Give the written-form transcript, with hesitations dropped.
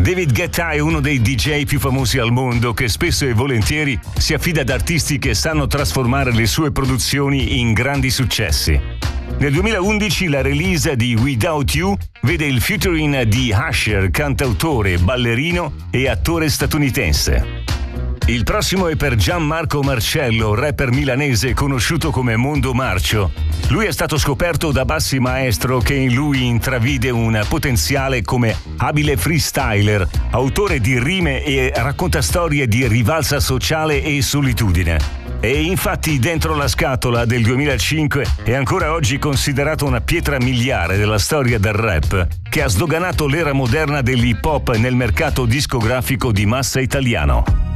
David Guetta è uno dei DJ più famosi al mondo che spesso e volentieri si affida ad artisti che sanno trasformare le sue produzioni in grandi successi. Nel 2011 la release di Without You vede il featuring di Usher, cantautore, ballerino e attore statunitense. Il prossimo è per Gianmarco Marcello, rapper milanese conosciuto come Mondo Marcio. Lui è stato scoperto da Bassi Maestro, che in lui intravide un potenziale come abile freestyler, autore di rime e racconta storie di rivalsa sociale e solitudine. E infatti Dentro la scatola del 2005 è ancora oggi considerato una pietra miliare della storia del rap, che ha sdoganato l'era moderna dell'hip hop nel mercato discografico di massa italiano.